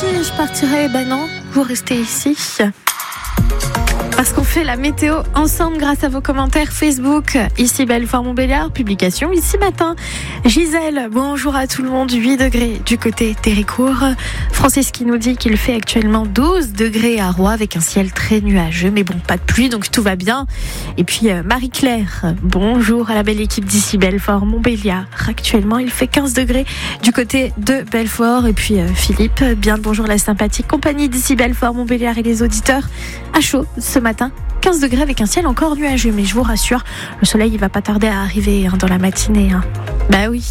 je partirai. Non, vous restez ici. Parce qu'on fait la météo ensemble grâce à vos commentaires Facebook. Ici Belfort-Montbéliard, publication ici matin. Gisèle, bonjour à tout le monde. 8 degrés du côté d'Héricourt. Francis qui nous dit qu'il fait actuellement 12 degrés à Roy avec un ciel très nuageux. Mais bon, pas de pluie, donc tout va bien. Et puis Marie-Claire, bonjour à la belle équipe d'ici Belfort-Montbéliard. Actuellement, il fait 15 degrés du côté de Belfort. Et puis Philippe, bien le bonjour la sympathique compagnie d'ici Belfort-Montbéliard et les auditeurs. À chaud ce matin, 15 degrés avec un ciel encore nuageux, mais je vous rassure, le soleil il va pas tarder à arriver dans la matinée. Bah oui.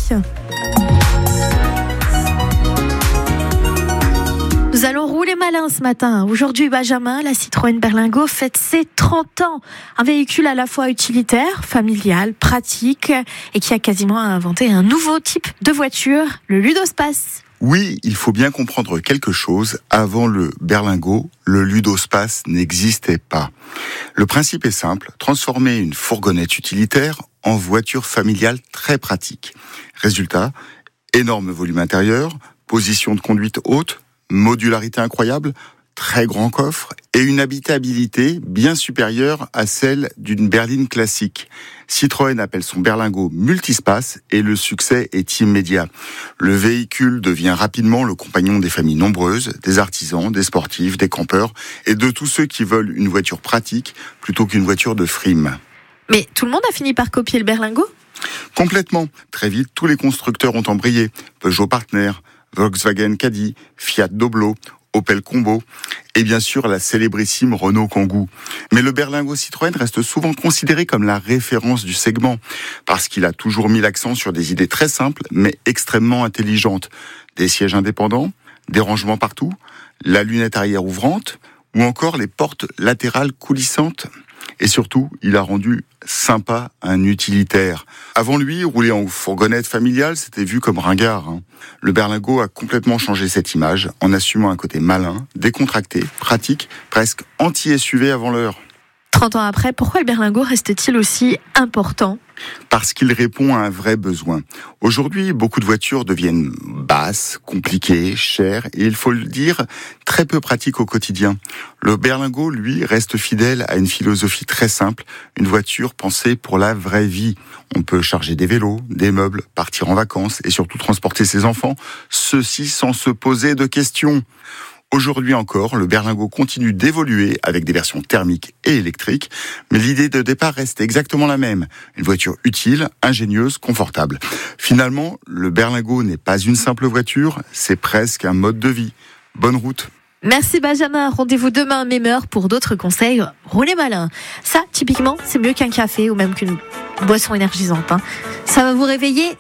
Nous allons rouler malin ce matin. Aujourd'hui, Benjamin, la Citroën Berlingo fête ses 30 ans. Un véhicule à la fois utilitaire, familial, pratique et qui a quasiment inventé un nouveau type de voiture, le Ludospace. Oui, il faut bien comprendre quelque chose. Avant le Berlingo, le Ludospace n'existait pas. Le principe est simple, transformer une fourgonnette utilitaire en voiture familiale très pratique. Résultat, énorme volume intérieur, position de conduite haute, modularité incroyable, très grand coffre et une habitabilité bien supérieure à celle d'une berline classique. Citroën appelle son Berlingo multispace et le succès est immédiat. Le véhicule devient rapidement le compagnon des familles nombreuses, des artisans, des sportifs, des campeurs et de tous ceux qui veulent une voiture pratique plutôt qu'une voiture de frime. Mais tout le monde a fini par copier le Berlingo ? Complètement. Très vite, tous les constructeurs ont embrayé. Peugeot Partner, Volkswagen Caddy, Fiat Doblo, Opel Combo et bien sûr la célébrissime Renault Kangoo. Mais le Berlingo Citroën reste souvent considéré comme la référence du segment parce qu'il a toujours mis l'accent sur des idées très simples mais extrêmement intelligentes. Des sièges indépendants, des rangements partout, la lunette arrière ouvrante ou encore les portes latérales coulissantes. Et surtout, il a rendu sympa un utilitaire. Avant lui, rouler en fourgonnette familiale, c'était vu comme ringard. Le Berlingo a complètement changé cette image en assumant un côté malin, décontracté, pratique, presque anti-SUV avant l'heure. 30 ans après, pourquoi le Berlingo reste-t-il aussi important ? Parce qu'il répond à un vrai besoin. Aujourd'hui, beaucoup de voitures deviennent basses, compliquées, chères et il faut le dire, très peu pratiques au quotidien. Le Berlingo, lui, reste fidèle à une philosophie très simple, une voiture pensée pour la vraie vie. On peut charger des vélos, des meubles, partir en vacances et surtout transporter ses enfants, ceci sans se poser de questions. Aujourd'hui encore, le Berlingo continue d'évoluer avec des versions thermiques et électriques, mais l'idée de départ reste exactement la même. Une voiture utile, ingénieuse, confortable. Finalement, le Berlingo n'est pas une simple voiture, c'est presque un mode de vie. Bonne route. Merci Benjamin, rendez-vous demain à même heure pour d'autres conseils. Roulez malin. Ça, typiquement, c'est mieux qu'un café ou même qu'une boisson énergisante. Ça va vous réveiller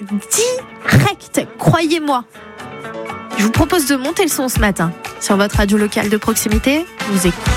direct, croyez-moi. Je vous propose de monter le son ce matin sur votre radio locale de proximité. Vous écoutez